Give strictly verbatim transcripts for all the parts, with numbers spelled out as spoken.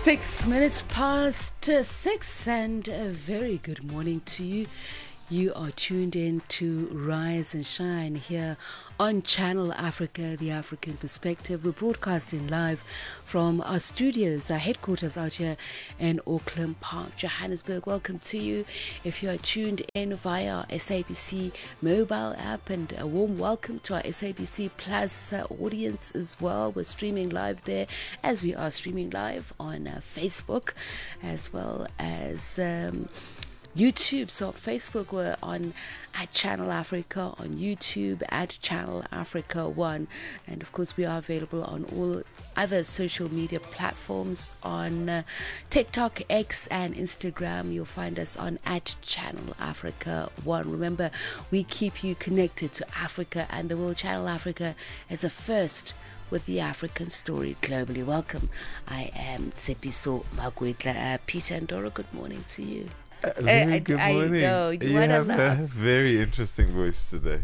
Six minutes past uh, six, and a very good morning to you. You are tuned in to Rise and Shine here on Channel Africa, the African Perspective. We're broadcasting live from our studios, our headquarters out here in Auckland Park, Johannesburg. Welcome to you if you are tuned in via our S A B C mobile app, and a warm welcome to our S A B C Plus uh, audience as well. We're streaming live there, as we are streaming live on uh, Facebook, as well as Um, YouTube. So on Facebook, we're on at Channel Africa, on YouTube at Channel Africa One, and of course we are available on all other social media platforms, on uh, TikTok, X, and Instagram. You'll find us on at Channel Africa One. Remember, we keep you connected to Africa and the world. Channel Africa is a first with the African story globally. Welcome. I am Tsepiso Magwetla. Uh, Peter Ndoro, good morning to you. Uh, very I, good I, morning. I know, you you have laugh. a very interesting voice today.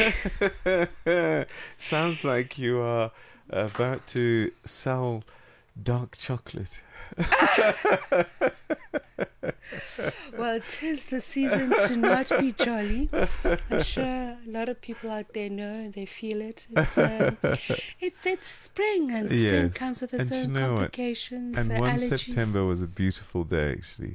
Sounds like you are about to sell dark chocolate. Well, 'tis the season to not be jolly. I'm sure a lot of people out there know and they feel it. It's um, it's, it's spring, and spring Yes. comes with its And you own know what? complications. And uh, one allergies. September was a beautiful day, actually.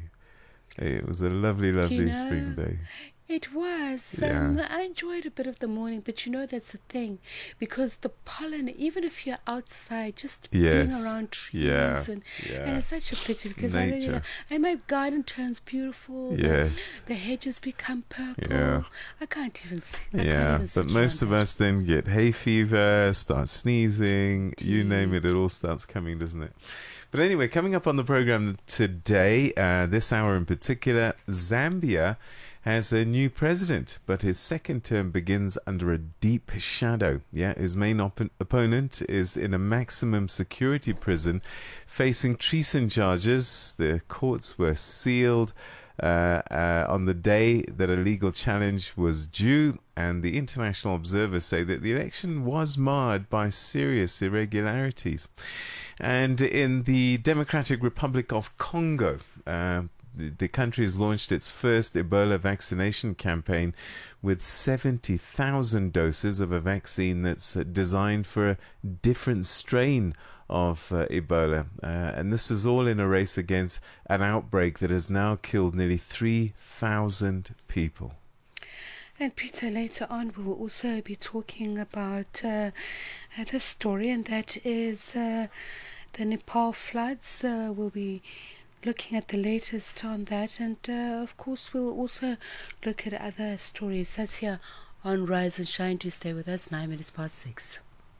It was a lovely, lovely You know, spring day. It was. Yeah. Um, I enjoyed a bit of the morning, but you know that's the thing, because the pollen, even if you're outside, just Yes. being around trees, Yeah. and Yeah. and it's such a pity because I really, Nature. and my garden turns beautiful. Yes. The, the hedges become purple. Yeah. I can't even. I Yeah, can't even but most of us then get hay fever, start sneezing, you name it, it all starts coming, doesn't it? But anyway, coming up on the program today, uh, this hour in particular, Zambia has a new president, but his second term begins under a deep shadow. Yeah, his main op- opponent is in a maximum security prison, facing treason charges. The courts were sealed uh, uh, on the day that a legal challenge was due, and the international observers say that the election was marred by serious irregularities. And in the Democratic Republic of Congo, uh, the, the country has launched its first Ebola vaccination campaign with seventy thousand doses of a vaccine that's uh, designed for a different strain of uh, Ebola. Uh, and this is all in a race against an outbreak that has now killed nearly three thousand people. And Peter, later on we'll also be talking about uh, uh, this story, and that is uh, the Nepal floods. Uh, we'll be looking at the latest on that, and uh, of course we'll also look at other stories. That's here on Rise and Shine. Do stay with us. Nine minutes past six.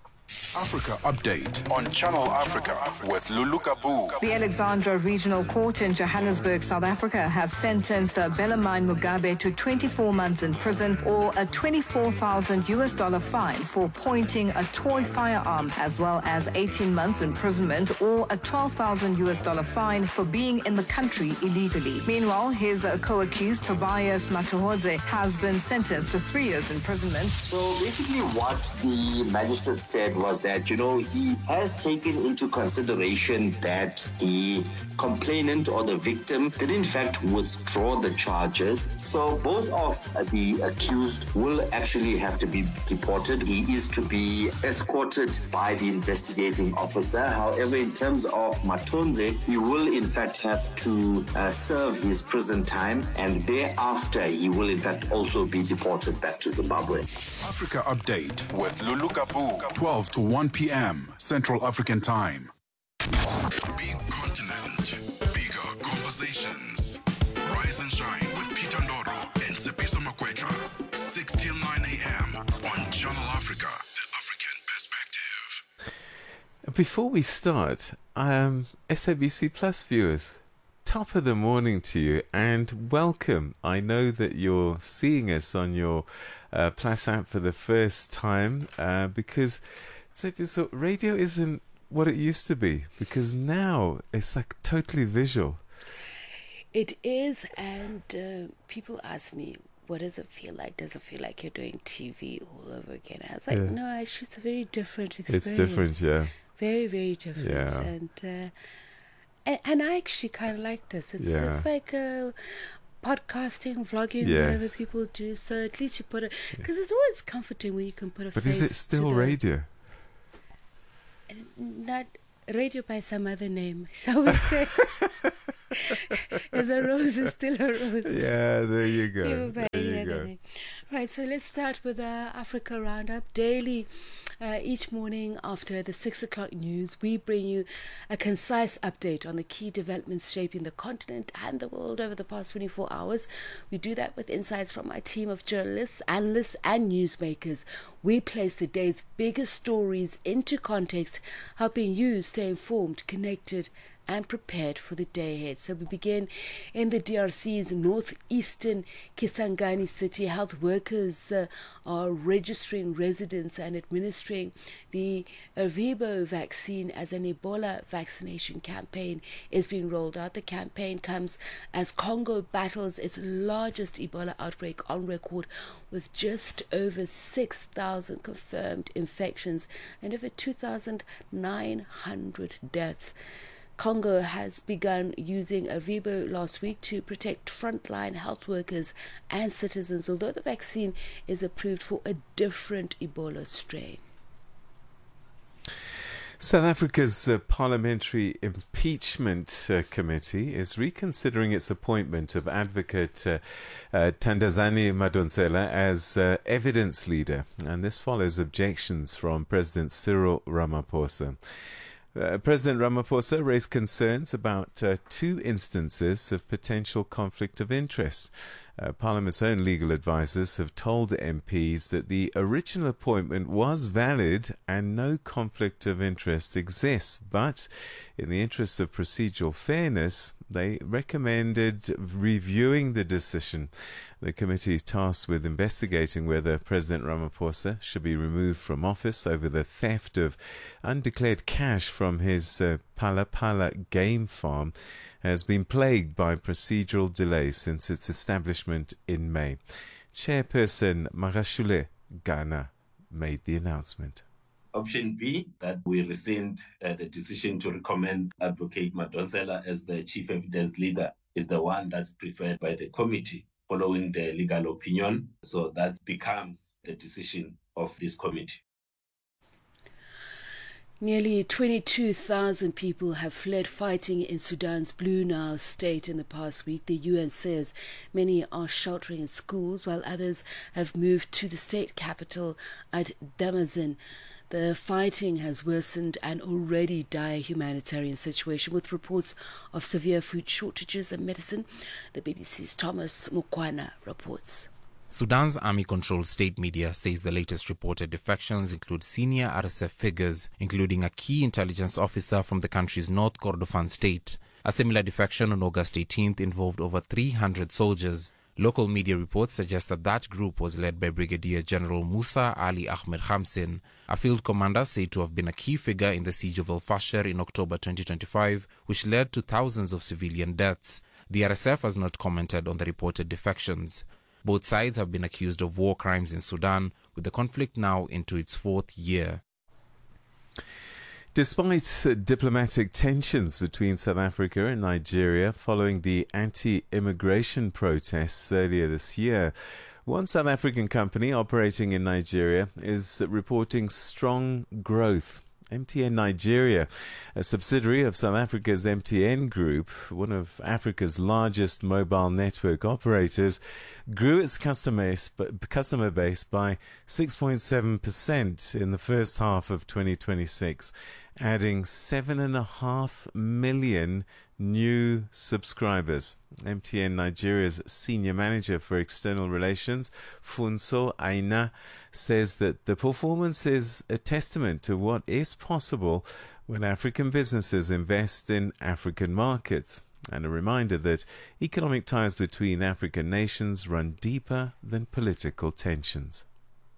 Africa Update on Channel Africa with Lulu Kabu. The Alexandra Regional Court in Johannesburg, South Africa, has sentenced Bellarmine Mugabe to twenty-four months in prison or a twenty-four thousand U S dollar fine for pointing a toy firearm, as well as eighteen months imprisonment or a twelve thousand U S dollar fine for being in the country illegally. Meanwhile, his uh, co-accused Tobias Matuhodze has been sentenced to three years imprisonment. So basically what the magistrate said was that, you know, he has taken into consideration that the complainant or the victim did in fact withdraw the charges. So both of the accused will actually have to be deported. He is to be escorted by the investigating officer. However, in terms of Matonze, he will in fact have to uh, serve his prison time, and thereafter he will in fact also be deported back to Zimbabwe. Africa Update with Lulu Kabu, twelve to one p.m. Central African Time. Big continent, bigger conversations. Rise and Shine with Peter Ndoro and Tsepiso Magwetla, six till nine a.m. on Channel Africa, the African Perspective. Before we start, um, S A B C Plus viewers, top of the morning to you and welcome. I know that you're seeing us on your uh, Plus app for the first time uh, because so radio isn't what it used to be, because now it's like totally visual. It is, and uh, people ask me, what does it feel like? Does it feel like you're doing T V all over again? I was like, Yeah. no, actually, it's a very different experience. It's different, yeah. Very, very different. Yeah. And uh, And, and I actually kind of like this. It's Yeah. it's like a podcasting, vlogging, Yes. whatever people do. So at least you put it, because it's always comforting when you can put a But face is it still to the, radio? Not radio by some other name, shall we say? As a rose is still a rose. Yeah, there you go. You by There any you other go. name. Right, so let's start with the Africa Roundup. Daily, uh, each morning after the six o'clock news, we bring you a concise update on the key developments shaping the continent and the world over the past twenty-four hours. We do that with insights from our team of journalists, analysts, and newsmakers. We place the day's biggest stories into context, helping you stay informed, connected, and prepared for the day ahead. So we begin in the D R C's northeastern Kisangani city. Health workers uh, are registering residents and administering the Ervebo vaccine as an Ebola vaccination campaign is being rolled out. The campaign comes as Congo battles its largest Ebola outbreak on record, with just over six thousand confirmed infections and over two thousand nine hundred deaths. Congo has begun using Ervebo last week to protect frontline health workers and citizens, although the vaccine is approved for a different Ebola strain. South Africa's uh, Parliamentary Impeachment uh, Committee is reconsidering its appointment of advocate uh, uh, Thandazani Madonsela as uh, evidence leader, and this follows objections from President Cyril Ramaphosa. Uh, President Ramaphosa raised concerns about uh, two instances of potential conflict of interest. Uh, Parliament's own legal advisers have told M Ps that the original appointment was valid and no conflict of interest exists, but in the interest of procedural fairness, they recommended reviewing the decision. The committee is tasked with investigating whether President Ramaphosa should be removed from office over the theft of undeclared cash from his uh, Pala Pala game farm has been plagued by procedural delays since its establishment in May. Chairperson Magashule Ghana made the announcement. Option B, that we rescind uh, the decision to recommend Advocate Madonsela as the chief evidence leader, is the one that's preferred by the committee following the legal opinion. So that becomes the decision of this committee. Nearly twenty-two thousand people have fled fighting in Sudan's Blue Nile state in the past week. The U N says many are sheltering in schools, while others have moved to the state capital at Damascene. The fighting has worsened an already dire humanitarian situation, with reports of severe food shortages and medicine. The B B C's Thomas Mukwana reports. Sudan's army-controlled state media says the latest reported defections include senior R S F figures, including a key intelligence officer from the country's North Kordofan state. A similar defection on August eighteenth involved over three hundred soldiers. Local media reports suggest that that group was led by Brigadier General Musa Ali Ahmed Khamsin, a field commander said to have been a key figure in the siege of El Fasher in October twenty twenty-five, which led to thousands of civilian deaths. The R S F has not commented on the reported defections. Both sides have been accused of war crimes in Sudan, with the conflict now into its fourth year. Despite uh, diplomatic tensions between South Africa and Nigeria following the anti-immigration protests earlier this year, one South African company operating in Nigeria is reporting strong growth. M T N Nigeria, a subsidiary of South Africa's M T N Group, one of Africa's largest mobile network operators, grew its customer base, customer base by six point seven percent in the first half of twenty twenty-six, adding seven point five million new subscribers. M T N Nigeria's senior manager for external relations, Funso Aina, says that the performance is a testament to what is possible when African businesses invest in African markets, and a reminder that economic ties between African nations run deeper than political tensions.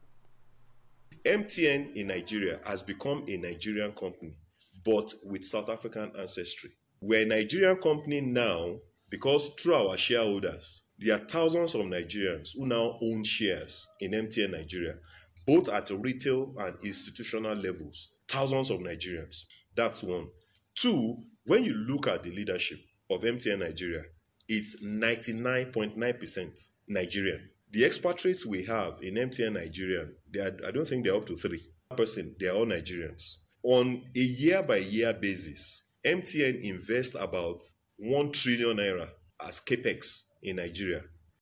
M T N in Nigeria has become a Nigerian company, but with South African ancestry. We're a Nigerian company now because through our shareholders, there are thousands of Nigerians who now own shares in M T N Nigeria, both at retail and institutional levels. Thousands of Nigerians. That's one. Two, When you look at the leadership of M T N Nigeria, it's ninety-nine point nine percent Nigerian. The expatriates we have in M T N Nigeria, they are, I don't think they're up to three percent. They are all Nigerians. On a year-by-year basis, M T N invests about one trillion naira as capex in Nigeria.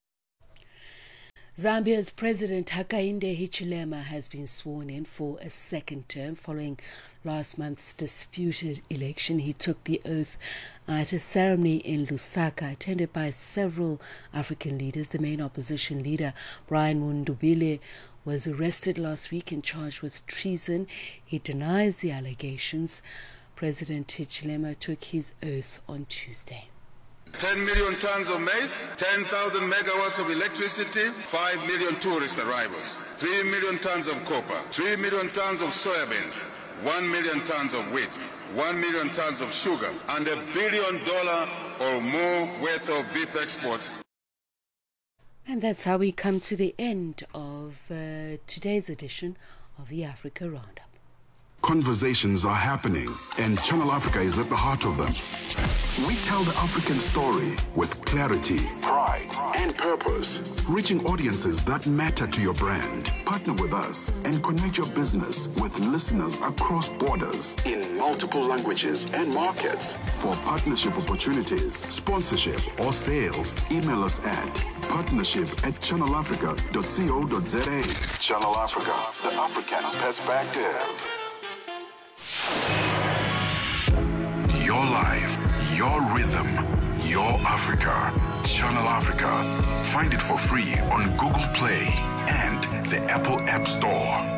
Zambia's President Hakainde Hichilema has been sworn in for a second term following last month's disputed election. He took the oath at a ceremony in Lusaka attended by several African leaders. The main opposition leader, Brian Mundubile, was arrested last week and charged with treason. He denies the allegations. President Hichilema took his oath on Tuesday. ten million tons of maize, ten thousand megawatts of electricity, five million tourist arrivals, three million tons of copper, three million tons of soybeans, one million tons of wheat, one million tons of sugar, and a billion dollar or more worth of beef exports. And that's how we come to the end of uh, today's edition of the Africa Roundup. Conversations are happening, and Channel Africa is at the heart of them. We tell the African story with clarity, pride, and purpose, reaching audiences that matter to your brand. Partner with us and connect your business with listeners across borders in multiple languages and markets. For partnership opportunities, sponsorship, or sales, email us at partnership at channel africa dot co dot za. Channel Africa, the African perspective. Your life, your rhythm, your Africa. Channel Africa. Find it for free on Google Play and the Apple App Store.